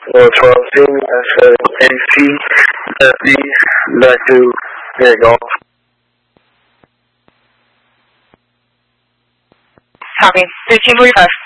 or 12 team. That's AC, FD, back to Golf. Copy. 1345.